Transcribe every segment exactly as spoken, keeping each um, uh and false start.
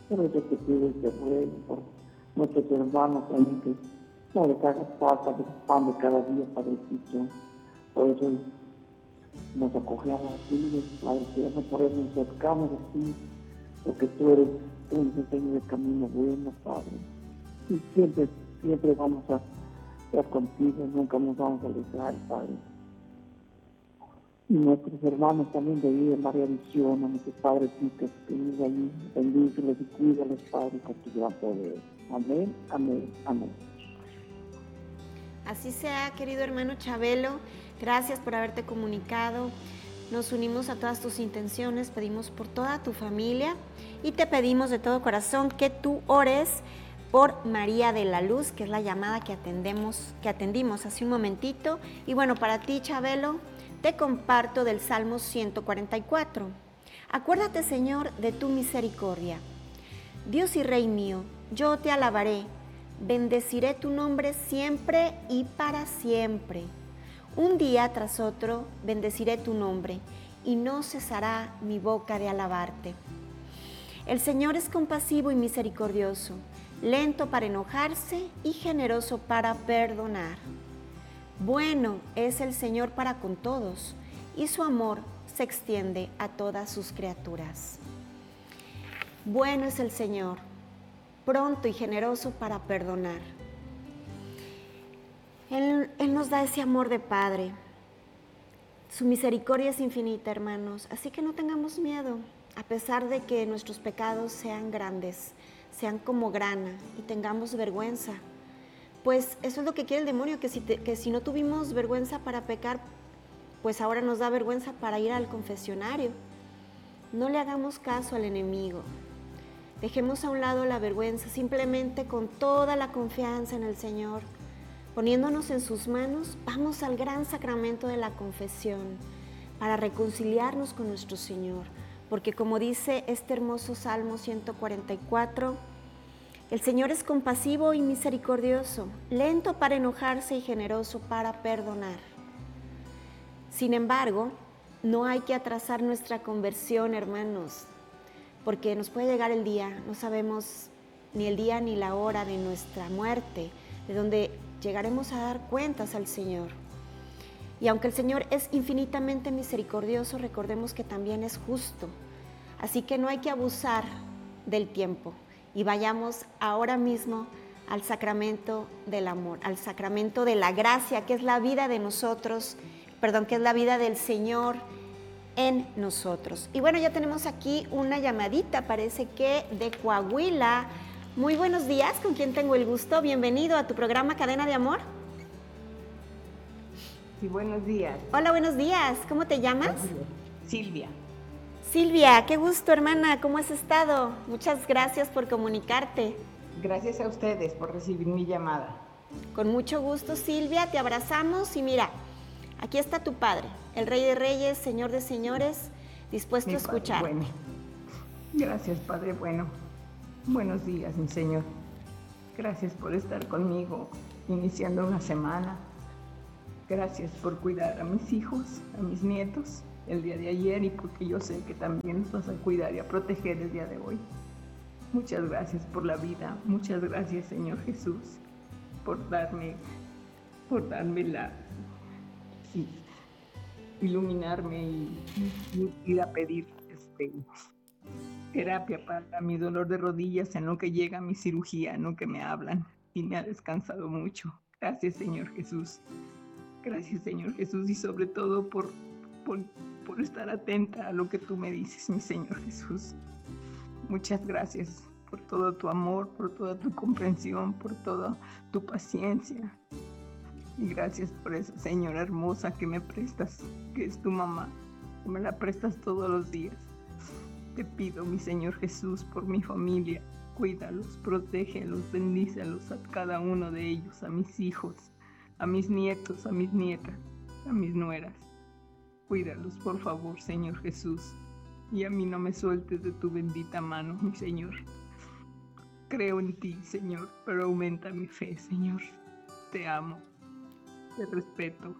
Pero yo te pido que ruego por nuestros hermanos también, que no les haga falta de pan de cada día, Padrecito. Por eso nos acogemos a ti, Padre Eterno, por eso nos acercamos a ti, porque tú eres, tú nos enseñas el camino bueno, Padre. Y siempre, siempre vamos a estar contigo, nunca nos vamos a alejar, Padre. Y nuestros hermanos también de vida, María Visión, a nuestros padrecitos que viven allí, bendícelos y cuídalos, Padre, con tu gran poder. Amén, amén, amén. Así sea, querido hermano Chabelo, gracias por haberte comunicado. Nos unimos a todas tus intenciones, pedimos por toda tu familia y te pedimos de todo corazón que tú ores por María de la Luz, que es la llamada que atendemos, que atendimos hace un momentito. Y bueno, para ti, Chabelo, te comparto del Salmo ciento cuarenta y cuatro. Acuérdate, Señor, de tu misericordia. Dios y Rey mío, yo te alabaré, bendeciré tu nombre siempre y para siempre. Un día tras otro bendeciré tu nombre y no cesará mi boca de alabarte. El Señor es compasivo y misericordioso, lento para enojarse y generoso para perdonar. Bueno es el Señor para con todos, y su amor se extiende a todas sus criaturas. Bueno es el Señor, pronto y generoso para perdonar. Él, Él nos da ese amor de Padre. Su misericordia es infinita, hermanos, así que no tengamos miedo, a pesar de que nuestros pecados sean grandes, sean como grana y tengamos vergüenza. Pues eso es lo que quiere el demonio, que si, te, que si no tuvimos vergüenza para pecar, pues ahora nos da vergüenza para ir al confesionario. No le hagamos caso al enemigo. Dejemos a un lado la vergüenza, simplemente con toda la confianza en el Señor, poniéndonos en sus manos, vamos al gran sacramento de la confesión para reconciliarnos con nuestro Señor. Porque como dice este hermoso Salmo ciento cuarenta y cuatro, el Señor es compasivo y misericordioso, lento para enojarse y generoso para perdonar. Sin embargo, no hay que atrasar nuestra conversión, hermanos, porque nos puede llegar el día, no sabemos ni el día ni la hora de nuestra muerte, de donde llegaremos a dar cuentas al Señor. Y aunque el Señor es infinitamente misericordioso, recordemos que también es justo. Así que no hay que abusar del tiempo. Y vayamos ahora mismo al sacramento del amor, al sacramento de la gracia, que es la vida de nosotros, perdón, que es la vida del Señor en nosotros. Y bueno, ya tenemos aquí una llamadita, parece que de Coahuila. Muy buenos días, ¿con quién tengo el gusto? Bienvenido a tu programa Cadena de Amor. Sí, buenos días. Hola, buenos días. ¿Cómo te llamas? Silvia. Silvia, qué gusto, hermana. ¿Cómo has estado? Muchas gracias por comunicarte. Gracias a ustedes por recibir mi llamada. Con mucho gusto, Silvia. Te abrazamos y mira, aquí está tu Padre, el Rey de Reyes, Señor de Señores, dispuesto mi a escuchar. Padre bueno. Gracias, Padre bueno. Buenos días, mi Señor. Gracias por estar conmigo iniciando una semana. Gracias por cuidar a mis hijos, a mis nietos el día de ayer, y porque yo sé que también nos vas a cuidar y a proteger el día de hoy. Muchas gracias por la vida. Muchas gracias, Señor Jesús, por darme, por darme la, sí, iluminarme y, y ir a pedir este, terapia para mi dolor de rodillas en lo que llega mi cirugía, en lo que me hablan, y me ha descansado mucho. Gracias, Señor Jesús. Gracias, Señor Jesús, y sobre todo por, por, por estar atenta a lo que tú me dices, mi Señor Jesús. Muchas gracias por todo tu amor, por toda tu comprensión, por toda tu paciencia. Y gracias por esa señora hermosa que me prestas, que es tu mamá, que me la prestas todos los días. Te pido, mi Señor Jesús, por mi familia, cuídalos, protégelos, bendícelos a cada uno de ellos, a mis hijos, a mis nietos, a mis nietas, a mis nueras. Cuídalos, por favor, Señor Jesús, y a mí no me sueltes de tu bendita mano, mi Señor. Creo en ti, Señor, pero aumenta mi fe, Señor. Te amo, te respeto.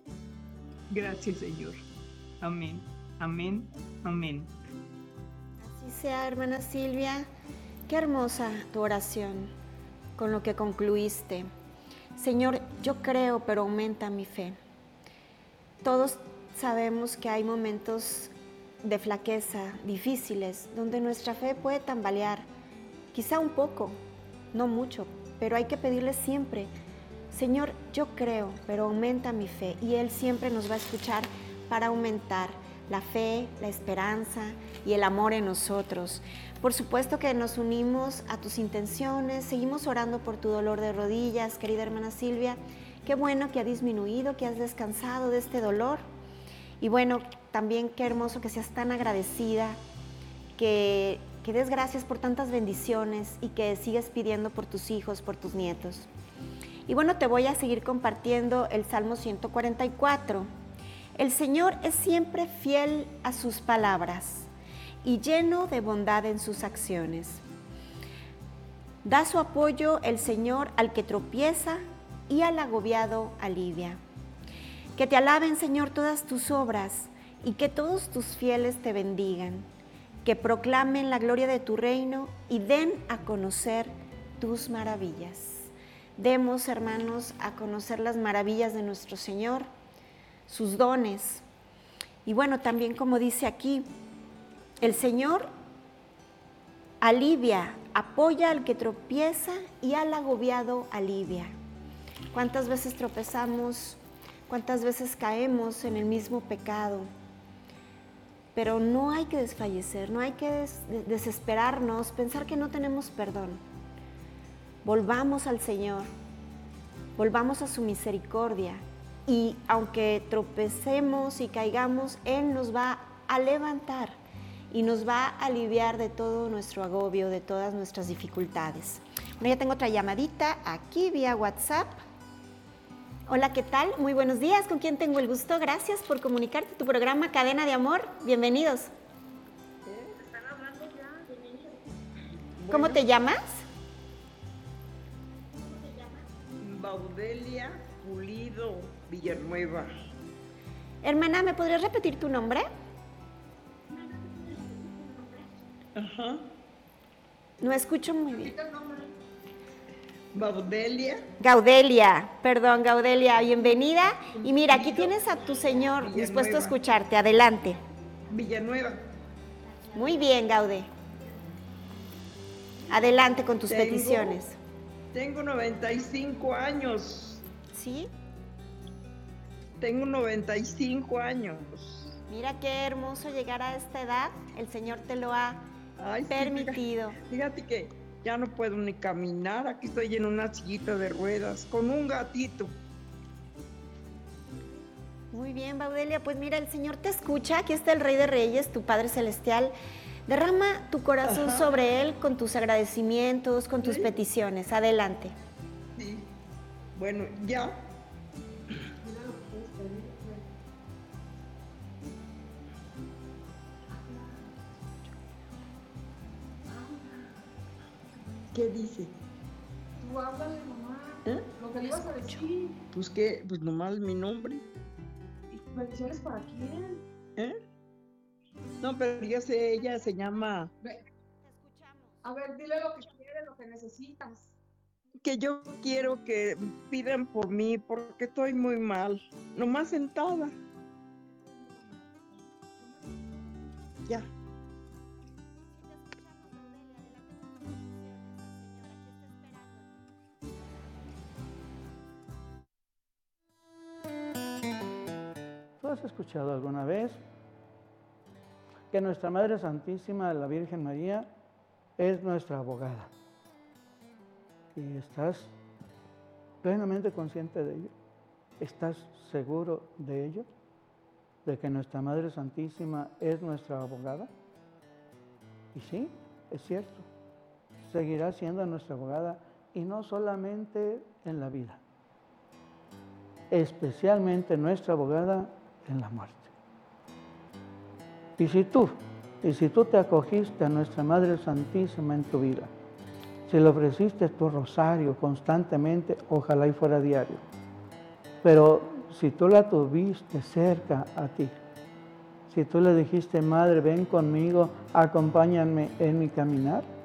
Gracias, Señor. Amén, amén, amén. Así sea, hermana Silvia. Qué hermosa tu oración con lo que concluiste. Señor, yo creo, pero aumenta mi fe. Todos sabemos que hay momentos de flaqueza, difíciles, donde nuestra fe puede tambalear, quizá un poco, no mucho, pero hay que pedirle siempre, Señor, yo creo, pero aumenta mi fe, y Él siempre nos va a escuchar para aumentar la fe, la esperanza y el amor en nosotros. Por supuesto que nos unimos a tus intenciones, seguimos orando por tu dolor de rodillas, querida hermana Silvia. Qué bueno que ha disminuido, que has descansado de este dolor. Y bueno, también qué hermoso que seas tan agradecida, que, que des gracias por tantas bendiciones y que sigues pidiendo por tus hijos, por tus nietos. Y bueno, te voy a seguir compartiendo el Salmo ciento cuarenta y cuatro. El Señor es siempre fiel a sus palabras y lleno de bondad en sus acciones. Da su apoyo el Señor al que tropieza y al agobiado alivia. Que te alaben, Señor, todas tus obras y que todos tus fieles te bendigan. Que proclamen la gloria de tu reino y den a conocer tus maravillas. Demos, hermanos, a conocer las maravillas de nuestro Señor, sus dones. Y bueno, también como dice aquí, el Señor alivia, apoya al que tropieza y al agobiado alivia. ¿Cuántas veces tropezamos? ¿Cuántas veces caemos en el mismo pecado? Pero no hay que desfallecer, no hay que des- desesperarnos, pensar que no tenemos perdón. Volvamos al Señor, volvamos a su misericordia. Y aunque tropecemos y caigamos, Él nos va a levantar y nos va a aliviar de todo nuestro agobio, de todas nuestras dificultades. Bueno, ya tengo otra llamadita aquí vía WhatsApp. Hola, ¿qué tal? Muy buenos días. ¿Con quién tengo el gusto? Gracias por comunicarte. Tu programa Cadena de Amor. Bienvenidos. ¿Están hablando ya? Bienvenidos. ¿Cómo te llamas? Baudelia Pulido Villanueva. Hermana, ¿me podrías repetir tu nombre? Ajá. No escucho muy bien. Baudelia. Gaudelia, perdón, Gaudelia, bienvenida. Y mira, aquí tienes a tu Señor Villanueva. dispuesto a escucharte. Adelante. Villanueva. Muy bien, Gaude. Adelante con tus Tengo- peticiones. Tengo noventa y cinco años. ¿Sí? Tengo noventa y cinco años. Mira qué hermoso llegar a esta edad. El Señor te lo ha Ay, sí, permitido. Fíjate, fíjate que ya no puedo ni caminar. Aquí estoy en una sillita de ruedas con un gatito. Muy bien, Baudelia. Pues mira, el Señor te escucha. Aquí está el Rey de Reyes, tu Padre Celestial. Derrama tu corazón Ajá. sobre Él con tus agradecimientos, con tus Sí. peticiones. Adelante. Sí. Bueno, ya. ¿Qué dice? Tú háblale, mamá. ¿Eh? Lo que le ibas a decir. Pues qué, pues nomás mi nombre. ¿Y bendiciones para quién? ¿Eh? No, pero ya sé, ella se llama. Ve. A ver, dile lo que quieres, lo que necesitas. Que yo quiero que pidan por mí porque estoy muy mal. Nomás sentada. Ya. ¿Tú has escuchado alguna vez que nuestra Madre Santísima, la Virgen María, es nuestra abogada? ¿Y estás plenamente consciente de ello? ¿Estás seguro de ello? ¿De que nuestra Madre Santísima es nuestra abogada? Y sí, es cierto. Seguirá siendo nuestra abogada, y no solamente en la vida, especialmente nuestra abogada en la muerte. Y si tú, y si tú te acogiste a nuestra Madre Santísima en tu vida, si le ofreciste tu rosario constantemente, ojalá y fuera diario, pero si tú la tuviste cerca a ti, Si tú le dijiste, Madre, ven conmigo, acompáñame en mi caminar.